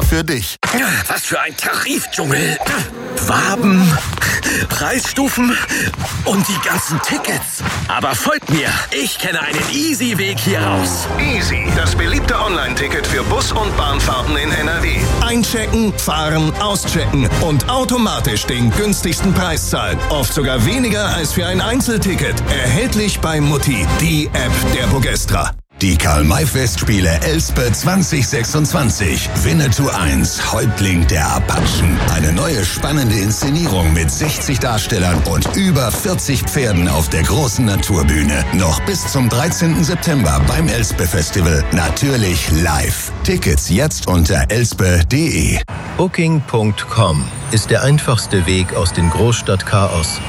für dich. Was für ein Tarifdschungel. Waben, Preisstufen und die ganzen Tickets. Aber folgt mir, ich kenne einen easy Weg hier raus. Easy, das beliebte Online-Ticket für Bus- und Bahnfahrten in NRW. Einchecken, fahren, auschecken und automatisch den günstigsten Preis zahlen. Oft sogar weniger als für ein Einzelticket. Erhältlich bei Mutti, die App der Bogestra. Die Karl-May-Festspiele Elspe 2026. Winnetou 1, Häuptling der Apachen. Eine neue spannende Inszenierung mit 60 Darstellern und über 40 Pferden auf der großen Naturbühne. Noch bis zum 13. September beim Elspe-Festival. Natürlich live. Tickets jetzt unter elspe.de. Booking.com ist der einfachste Weg aus dem Großstadtchaos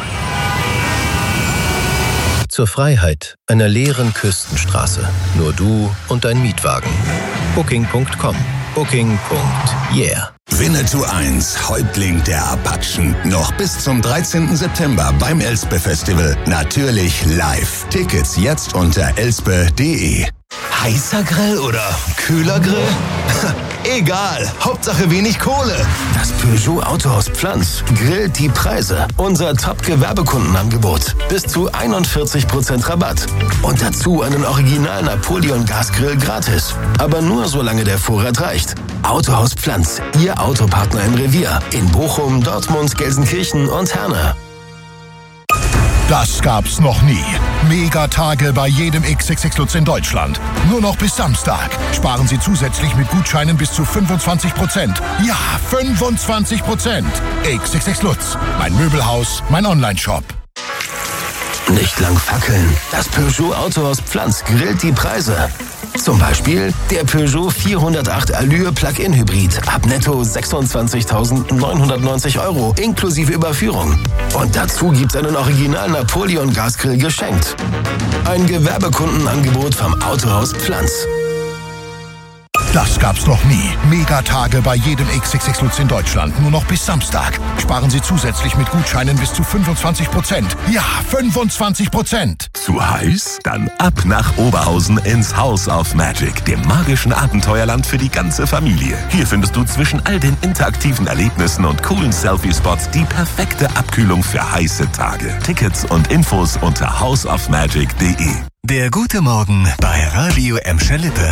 zur Freiheit einer leeren Küstenstraße. Nur du und dein Mietwagen. Booking.com. Booking.yeah. Winnetou 1, Häuptling der Apachen. Noch bis zum 13. September beim Elspe-Festival. Natürlich live. Tickets jetzt unter elspe.de. Heißer Grill oder kühler Grill? Egal, Hauptsache wenig Kohle. Das Peugeot Autohaus Pflanz grillt die Preise. Unser Top-Gewerbekundenangebot. Bis zu 41% Rabatt. Und dazu einen Original Napoleon Gasgrill gratis. Aber nur solange der Vorrat reicht. Autohaus Pflanz, Ihr Autopartner im Revier. In Bochum, Dortmund, Gelsenkirchen und Herne. Das gab's noch nie. Megatage bei jedem XXX Lutz in Deutschland. Nur noch bis Samstag. Sparen Sie zusätzlich mit Gutscheinen bis zu 25%. Ja, 25%. XXX Lutz. Mein Möbelhaus, mein Onlineshop. Nicht lang fackeln. Das Peugeot Autohaus Pflanz grillt die Preise. Zum Beispiel der Peugeot 408 Allure Plug-in Hybrid ab netto 26.990 € inklusive Überführung. Und dazu gibt's einen Original Napoleon Gasgrill geschenkt. Ein Gewerbekundenangebot vom Autohaus Pflanz. Das gab's noch nie. Megatage bei jedem XXX Lutz in Deutschland. Nur noch bis Samstag. Sparen Sie zusätzlich mit Gutscheinen bis zu 25%. Ja, 25%. Zu heiß? Dann ab nach Oberhausen ins House of Magic, dem magischen Abenteuerland für die ganze Familie. Hier findest du zwischen all den interaktiven Erlebnissen und coolen Selfie-Spots die perfekte Abkühlung für heiße Tage. Tickets und Infos unter houseofmagic.de. Der gute Morgen bei Radio Emscher Lippe.